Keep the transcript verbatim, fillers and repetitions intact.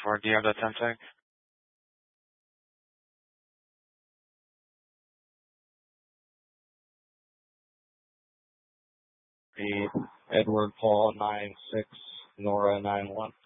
four, do you have that temp tag? The Edward Paul nine six, Nora nine one.